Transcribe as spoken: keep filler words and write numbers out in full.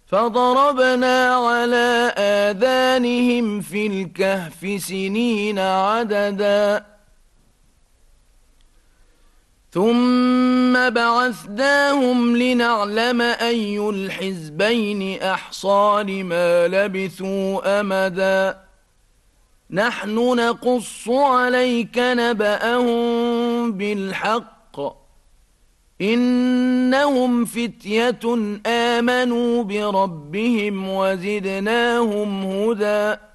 فضربنا على آذانهم في الكهف سنين عددا ثم بعثناهم لنعلم أي الحزبين أحصى لما لبثوا أمدا نحن نقص عليك نبأهم بالحق إنهم فتية آمنوا بربهم وزدناهم هدى